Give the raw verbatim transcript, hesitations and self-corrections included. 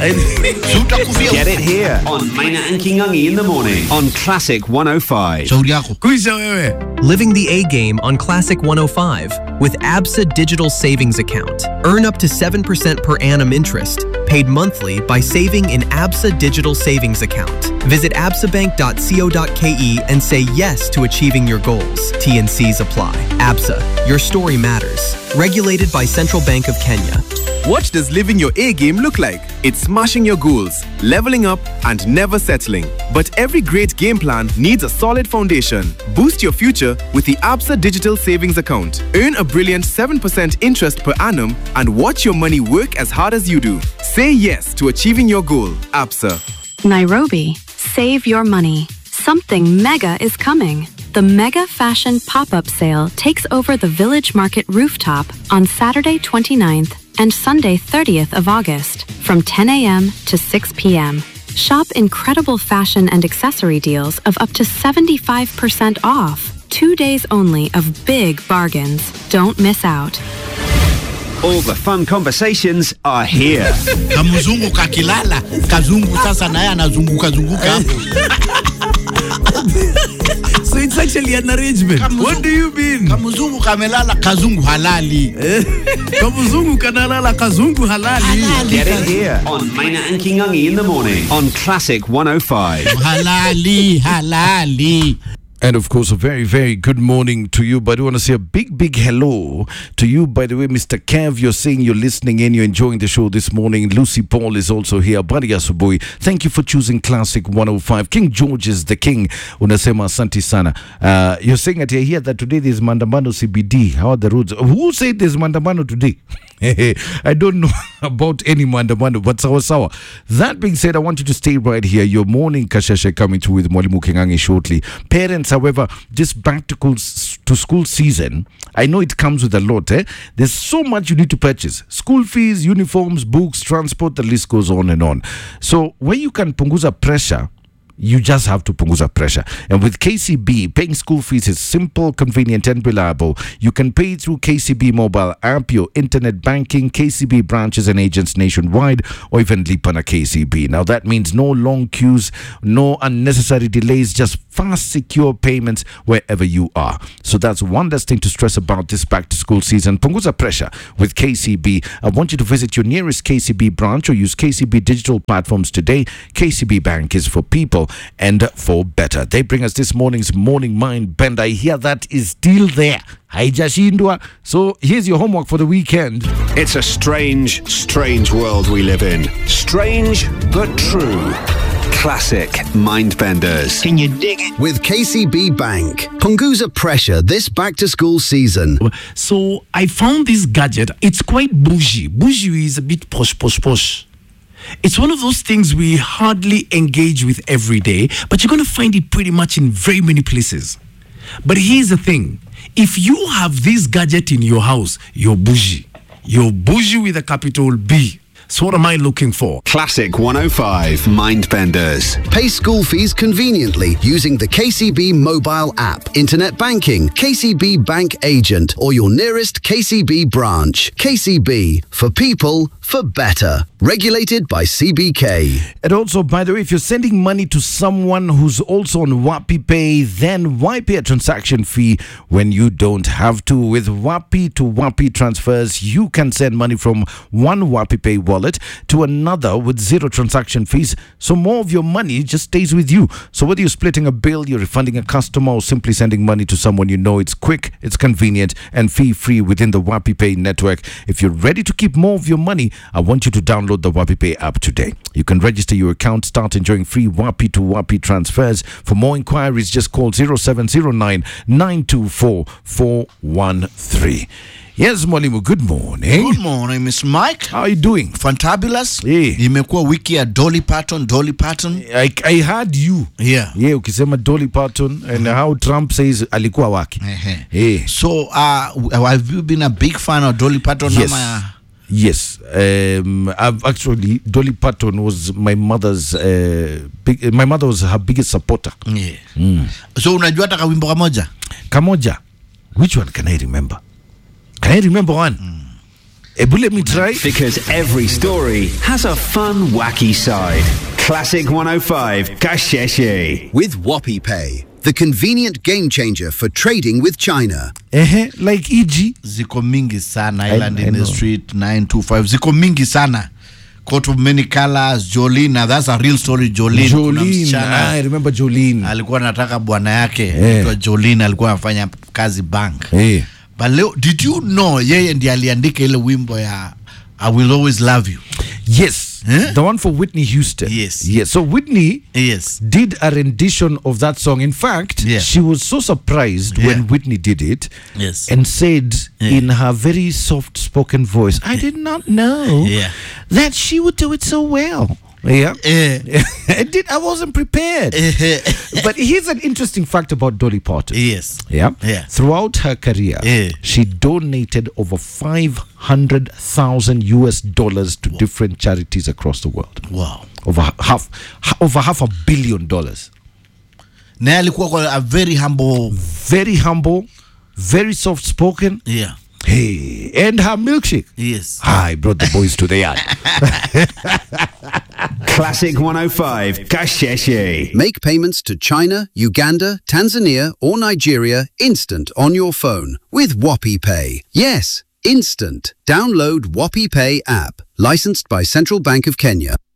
Get it here on Maina and Kingangi in the morning on Classic one oh five. Living the A game on Classic one oh five with ABSA Digital Savings Account. Earn up to seven percent per annum interest, paid monthly by saving in ABSA Digital Savings Account. Visit absa bank dot co dot ke and say yes to achieving your goals. T and C's apply. ABSA, your story matters. Regulated by Central Bank of Kenya. What does living your A game look like? It's smashing your goals, leveling up, and never settling. But every great game plan needs a solid foundation. Boost your future with the ABSA Digital Savings Account. Earn a brilliant seven percent interest per annum and watch your money work as hard as you do. Say yes to achieving your goal. ABSA. Nairobi, save your money. Something mega is coming. The Mega Fashion Pop-Up Sale takes over the Village Market rooftop on Saturday twenty-ninth and Sunday thirtieth of August from ten a.m. to six p.m. Shop incredible fashion and accessory deals of up to seventy-five percent off. Two days only of big bargains. Don't miss out. All the fun conversations are here. Kamuzungu kakilala, kazungu sasa naye anazunguka zunguka hapo. So it's actually an arrangement. Kamuzungu, what do you mean? Kamuzungu kamelala, kazungu halali. Kamuzungu kanalala, kazungu halali. Get it here on Maina and Kingangi in the morning on Classic one oh five. Halali, halali. And of course, a very, very good morning to you. But I want to say a big, big hello to you. By the way, Mister Kev, you're saying you're listening in, you're enjoying the show this morning. Lucy Paul is also here. Bari Asubui, thank you for choosing Classic one oh five. King George is the king. Unasema asante sana. Uh, you're saying that you hear that today there's Mandamano C B D. How are the roads? Who said there's Mandamano today? I don't know about any Mandamano, but sawa sawa. That being said, I want you to stay right here. Your morning kashasha coming through with Mwalimu Kingangi shortly. Parents, however, just back to school, to school season, I know it comes with a lot. Eh? There's so much you need to purchase. School fees, uniforms, books, transport, the list goes on and on. So where you can punguza pressure, you just have to punguza pressure. And with K C B, paying school fees is simple, convenient, and reliable. You can pay through K C B mobile app, your internet banking, K C B branches and agents nationwide, or even Lipana K C B. Now that means no long queues, no unnecessary delays, just fast, secure payments wherever you are. So that's one less thing to stress about this back to school season. Punguza pressure with K C B. I want you to visit your nearest K C B branch or use K C B digital platforms today. K C B Bank is for people and for better. They bring us this morning's Morning Mind Bend. I hear that is still there. Haijashindwa. So here's your homework for the weekend. It's a strange, strange world we live in. Strange but true. Classic Mindbenders. Can you dig it? With K C B Bank. Punguza pressure this back-to-school season. So I found this gadget. It's quite bougie. Bougie is a bit posh, posh, posh. It's one of those things we hardly engage with every day, but you're going to find it pretty much in very many places. But here's the thing. If you have this gadget in your house, you're bougie. You're bougie with a capital B. So what am I looking for? Classic one oh five Mindbenders. Pay school fees conveniently using the K C B mobile app, internet banking, K C B bank agent, or your nearest K C B branch. K C B, for people, for better. Regulated by C B K. And also, by the way, if you're sending money to someone who's also on Wapi Pay, then why pay a transaction fee when you don't have to? With Wapi to Wapi transfers, you can send money from one Wapi Pay wallet to another with zero transaction fees. So more of your money just stays with you. So whether you're splitting a bill, you're refunding a customer, or simply sending money to someone you know, it's quick, it's convenient, and fee-free within the Wapi Pay network. If you're ready to keep more of your money, I want you to download the Wapi Pay app today. You can register your account, start enjoying free Wapi to Wapi transfers. For more inquiries, just call zero seven zero nine, nine two four, four one three. Yes, Mwalimu, good morning. Good morning, Mister Mike. How are you doing? Fantabulous. Yeah. Imekuwa wiki ya Dolly Parton, Dolly Parton. I, I heard you. Yeah. Yeah, ukisema Dolly Parton and uh-huh. how Trump says alikuwa waki. Uh-huh. Yeah. So, uh, have you been a big fan of Dolly Parton? Yes. Nama? Yes, um, I've actually, Dolly Parton was my mother's, uh, big, my mother was her biggest supporter. Yeah. Mm. So, unajua taka wimbo kamoja? Kamoja? Which one can I remember? Can I remember one? Mm. Ebu, let me try. Because every story has a fun, wacky side. Classic one oh five, Kasheshe. With Whoppy Pay, the convenient game changer for trading with China. Uh-huh. Like E G. Ziko mingi sana. I- Island I in the know. Street, nine two five. Ziko mingi sana. Coat of many colors, Jolene. Now that's a real story, Jolene. Kuna Jolene. msichana, I remember Jolene. alikuwa anataka bwana yake. Eh. Kwa Jolene alikuwa anafanya kazi bank. Hey. But leo, did you know yeye ndiye aliandika ile wimbo ya I Will Always Love You? Yes. Eh? The one for Whitney Houston. Yes. Yes. So Whitney Yes. did a rendition of that song. In fact, Yeah. she was so surprised Yeah. when Whitney did it Yes. and said Yeah. in her very soft spoken voice, I did not know Yeah. that she would do it so well. Yeah. Eh. I did I wasn't prepared. But here's an interesting fact about Dolly Parton. Yes. Yeah. Yeah. Throughout her career, Yeah. she donated over five hundred thousand U S dollars to different charities across the world. Wow. Over half ha- over half a billion dollars. Na alikuwa kwa a very humble. Very humble, very soft spoken. Yeah. Hey, and her milkshake. Yes. I brought the boys to the yard. Classic one oh five, Kasheshe. Make payments to China, Uganda, Tanzania, or Nigeria instant on your phone with Whoppy Pay. Yes, instant. Download Whoppy Pay app. Licensed by Central Bank of Kenya.